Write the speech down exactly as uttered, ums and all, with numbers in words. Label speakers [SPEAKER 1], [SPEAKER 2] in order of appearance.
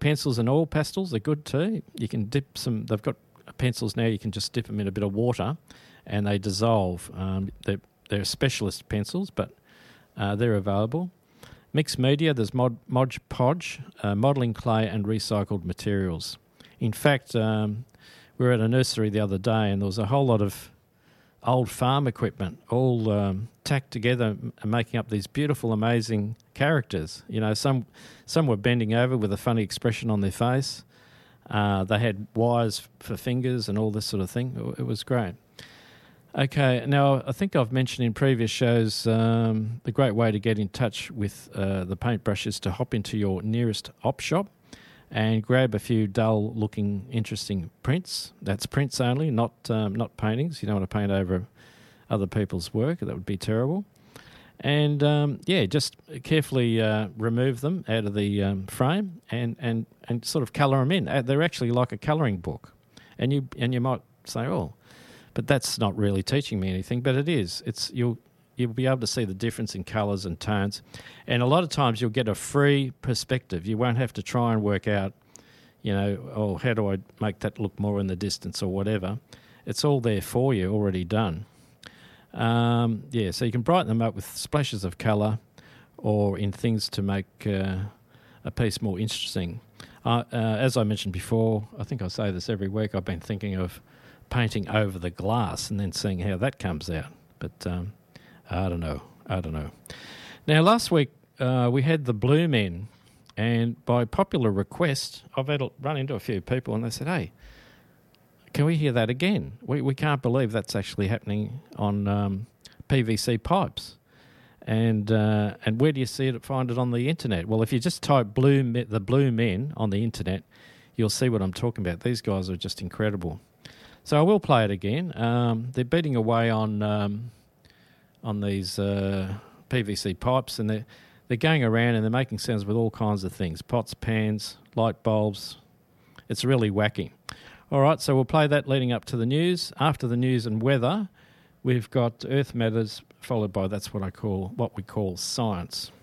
[SPEAKER 1] pencils and oil pastels are good too. You can dip some, they've got pencils now, you can just dip them in a bit of water and they dissolve. Um, they're, they're specialist pencils, but uh, they're available. Mixed media, there's Mod, Mod Podge, uh, modelling clay and recycled materials. In fact, um, we were at a nursery the other day and there was a whole lot of old farm equipment all um, tacked together and making up these beautiful, amazing characters. You know, some some were bending over with a funny expression on their face. Uh, they had wires for fingers and all this sort of thing. It was great. Okay, now I think I've mentioned in previous shows um, the great way to get in touch with uh, the paintbrush is to hop into your nearest op shop and grab a few dull-looking, interesting prints. That's prints only, not um, not paintings. You don't want to paint over other people's work. That would be terrible. And, um, yeah, just carefully uh, remove them out of the um, frame and, and, and sort of colour them in. Uh, they're actually like a colouring book. And you and you might say, oh, but that's not really teaching me anything. But it is. It's you'll you'll be able to see the difference in colours and tones. And a lot of times you'll get a free perspective. You won't have to try and work out, you know, oh, how do I make that look more in the distance or whatever. It's all there for you, already done. Um, yeah, so you can brighten them up with splashes of colour or in things to make uh, a piece more interesting. Uh, uh, as I mentioned before, I think I say this every week, I've been thinking of painting over the glass and then seeing how that comes out. But um, I don't know. I don't know. Now, last week uh, we had the Blue Men, and by popular request, I've had to run into a few people and they said, hey, can we hear that again? We we can't believe that's actually happening on um, P V C pipes. And uh, and where do you see it? Find it on the internet? Well, if you just type blue Me- the Blue Men on the internet, you'll see what I'm talking about. These guys are just incredible. So I will play it again. Um, they're beating away on um, on these uh, P V C pipes, and they're they're going around and they're making sounds with all kinds of things: pots, pans, light bulbs. It's really wacky. All right, so we'll play that leading up to the news. After the news and weather, we've got Earth Matters, followed by that's what I call what we call science.